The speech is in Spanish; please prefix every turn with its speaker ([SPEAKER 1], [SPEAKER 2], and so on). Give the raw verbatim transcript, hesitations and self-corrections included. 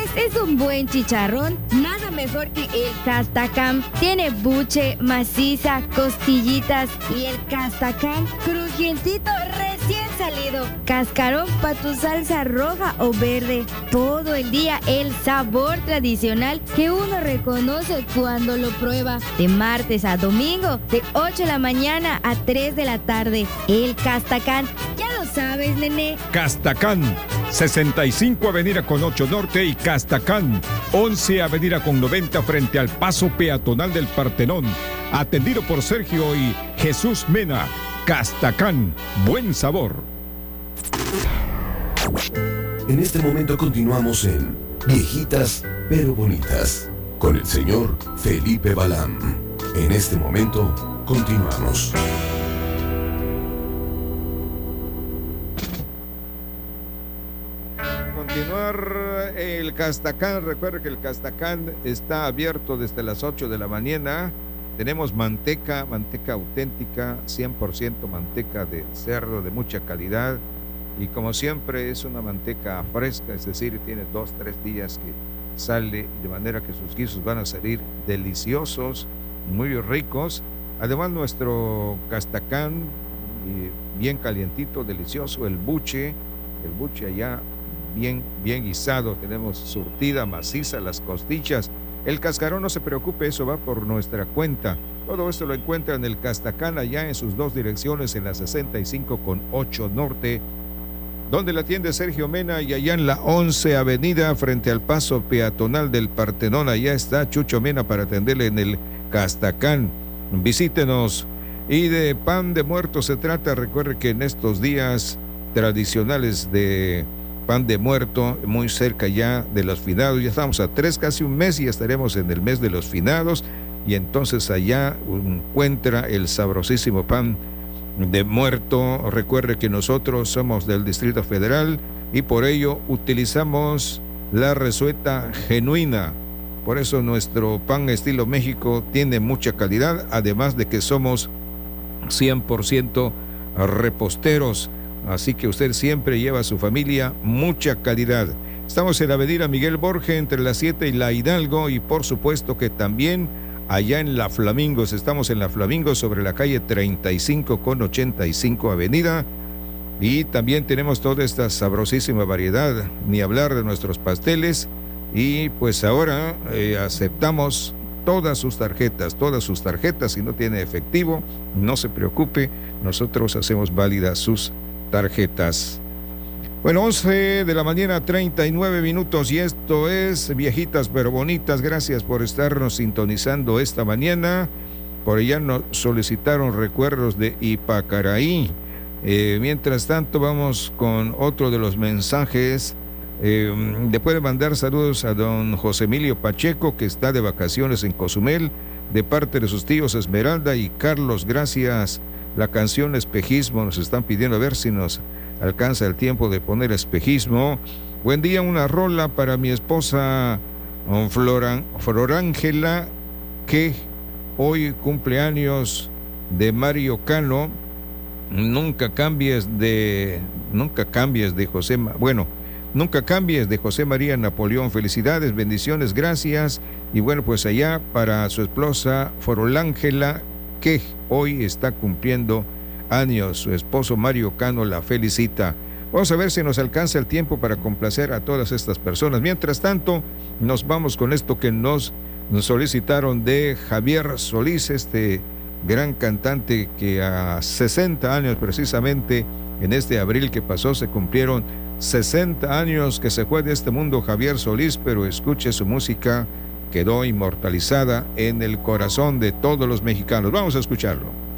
[SPEAKER 1] es un buen chicharrón, nada mejor que el Castacán. Tiene buche, maciza, costillitas y el Castacán crujientito recién salido. Cascarón para tu salsa roja o verde. Todo el día el sabor tradicional que uno reconoce cuando lo prueba. De martes a domingo, de ocho de la mañana a tres de la tarde. El Castacán, ya lo sabes, nene.
[SPEAKER 2] Castacán, sesenta y cinco Avenida con ocho Norte y Castacán, once Avenida con noventa frente al paso peatonal del Partenón. Atendido por Sergio y Jesús Mena. Castacán, buen sabor.
[SPEAKER 3] En este momento continuamos en Viejitas pero Bonitas con el señor Felipe Balán. En este momento continuamos.
[SPEAKER 4] Continuar el Castacán. Recuerda que el Castacán está abierto desde las ocho de la mañana. Tenemos manteca, manteca auténtica, cien por ciento manteca de cerdo de mucha calidad. Y como siempre es una manteca fresca, es decir, tiene dos, tres días que sale, de manera que sus guisos van a salir deliciosos, muy ricos. Además nuestro Castacán, bien calientito, delicioso, el buche, el buche allá bien, bien guisado, tenemos surtida, maciza, las costillas. El cascarón, no se preocupe, eso va por nuestra cuenta. Todo esto lo encuentra en el Castacán, allá en sus dos direcciones, en la sesenta y cinco con ocho Norte, donde la atiende Sergio Mena, y allá en la once Avenida, frente al paso peatonal del Partenón, allá está Chucho Mena para atenderle en el Castacán. Visítenos. Y de pan de muerto se trata. Recuerde que en estos días tradicionales de pan de muerto, muy cerca ya de los finados, ya estamos a tres, casi un mes, y ya estaremos en el mes de los finados, y entonces allá encuentra el sabrosísimo pan de muerto. Recuerde que nosotros somos del Distrito Federal y por ello utilizamos la resueta genuina. Por eso nuestro pan estilo México tiene mucha calidad, además de que somos cien por ciento reposteros. Así que usted siempre lleva a su familia mucha calidad. Estamos en la avenida Miguel Borges, entre la siete y la Hidalgo, y por supuesto que también allá en la Flamingos. Estamos en la Flamingos sobre la calle treinta y cinco con ochenta y cinco Avenida. Y también tenemos toda esta sabrosísima variedad, ni hablar de nuestros pasteles. Y pues ahora eh, aceptamos todas sus tarjetas, todas sus tarjetas. Si no tiene efectivo, no se preocupe, nosotros hacemos válidas sus tarjetas. Bueno, once de la mañana, treinta y nueve minutos, y esto es Viejitas pero Bonitas. Gracias por estarnos sintonizando esta mañana. Por allá nos solicitaron recuerdos de Ipacaraí. Eh, mientras tanto, vamos con otro de los mensajes. Eh, le puede mandar saludos a don José Emilio Pacheco, que está de vacaciones en Cozumel, de parte de sus tíos Esmeralda y Carlos. Gracias. La canción Espejismo nos están pidiendo, a ver si nos alcanza el tiempo de poner Espejismo. Buen día, una rola para mi esposa Floran, Florángela, que hoy cumpleaños, de Mario Cano. Nunca cambies de, nunca cambies de José, bueno, nunca cambies de José María Napoleón. Felicidades, bendiciones, gracias. Y bueno, pues allá para su esposa Florángela, que hoy está cumpliendo años. Su esposo Mario Cano la felicita. Vamos a ver si nos alcanza el tiempo para complacer a todas estas personas. Mientras tanto, nos vamos con esto que nos, nos solicitaron de Javier Solís, este gran cantante que a sesenta años precisamente, en este abril que pasó, se cumplieron sesenta años que se fue de este mundo Javier Solís, pero escuche su música, quedó inmortalizada en el corazón de todos los mexicanos. Vamos a escucharlo.